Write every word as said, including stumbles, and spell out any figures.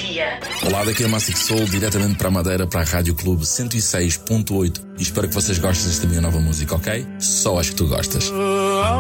dia. Olá, daqui é Massive Soul, diretamente para a Madeira, para a Rádio Clube cento e seis ponto oito. E espero que vocês gostem desta minha nova música, ok? Só acho que tu gostas.